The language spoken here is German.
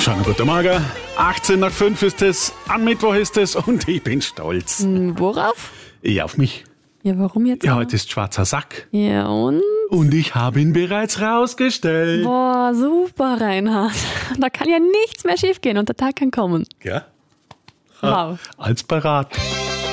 Schönen guten Morgen. 18 nach 5 ist es, am Mittwoch ist es und ich bin stolz. Worauf? Auf mich. Ja, warum jetzt? Ja, heute ist schwarzer Sack. Ja, und? Und ich habe ihn bereits rausgestellt. Boah, super, Reinhard. Da kann ja nichts mehr schiefgehen und der Tag kann kommen. Ja? Wow. Als parat.